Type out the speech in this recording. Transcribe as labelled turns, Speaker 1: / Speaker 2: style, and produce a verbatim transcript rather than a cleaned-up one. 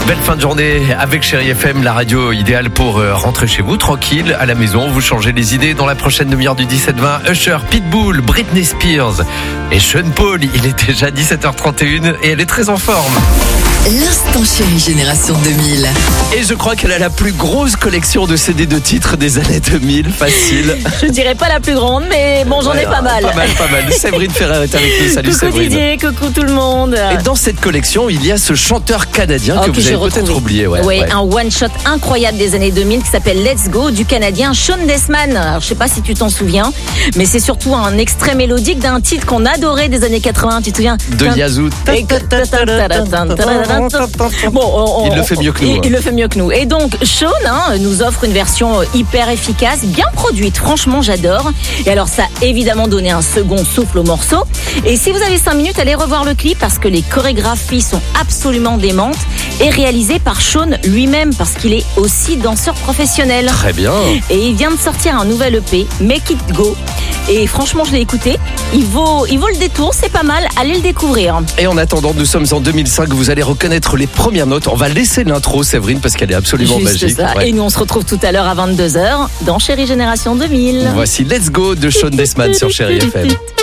Speaker 1: Belle fin de journée avec Chérie F M, la radio idéale pour rentrer chez vous tranquille à la maison. Vous changez les idées dans la prochaine demi-heure du dix-sept vingt. Usher, Pitbull, Britney Spears et Sean Paul. Il est déjà dix-sept heures trente et une et elle est très en forme.
Speaker 2: L'instant Chérie Génération deux mille.
Speaker 1: Et je crois qu'elle a la plus grosse collection de C D de titres des années deux mille, facile.
Speaker 3: Je dirais pas la plus grande, mais bon, j'en
Speaker 1: Ouais,
Speaker 3: ai pas mal.
Speaker 1: Pas mal, pas mal. Séverine Ferrer est avec nous. Salut
Speaker 3: Coucou
Speaker 1: Séverine.
Speaker 3: Didier, coucou tout le monde.
Speaker 1: Et dans cette collection, il y a ce chanteur canadien
Speaker 3: Oh,
Speaker 1: que
Speaker 3: que
Speaker 1: vous
Speaker 3: j'ai
Speaker 1: avez peut-être
Speaker 3: retrouvé.
Speaker 1: oublié. Ouais,
Speaker 3: Oui,
Speaker 1: ouais.
Speaker 3: un one-shot incroyable des années deux mille qui s'appelle Let's Go du Canadien Sean Desman. Alors, je sais pas si tu t'en souviens, mais c'est surtout un extrait mélodique d'un titre qu'on adorait des années quatre-vingts. Tu te souviens?
Speaker 1: De Yazoo.
Speaker 3: Bon, on- on-
Speaker 1: Il le fait mieux que nous,
Speaker 3: Il,
Speaker 1: hein.
Speaker 3: il le fait mieux que nous. Et donc, Sean hein, nous offre une version hyper efficace, bien produite. Franchement, j'adore. Et alors, ça a évidemment donné un second souffle au morceau. Et si vous avez cinq minutes, allez revoir le clip parce que les chorégraphies sont absolument démentes et réalisées par Sean lui-même parce qu'il est aussi danseur professionnel.
Speaker 1: Très bien.
Speaker 3: Et il vient de sortir un nouvel E P, Make It Go. Et franchement, je l'ai écouté. Il vaut, il vaut le détour, c'est pas mal. Allez le découvrir.
Speaker 1: Et en attendant, nous sommes en deux mille cinq. Vous allez reconnaître les premières notes. On va laisser l'intro, Séverine, parce qu'elle est absolument
Speaker 3: Juste
Speaker 1: magique.
Speaker 3: ça.
Speaker 1: Ouais.
Speaker 3: Et nous, on se retrouve tout à l'heure à vingt-deux heures dans Chérie Génération deux mille.
Speaker 1: Voici Let's Go de Sean Desman sur Chérie F M.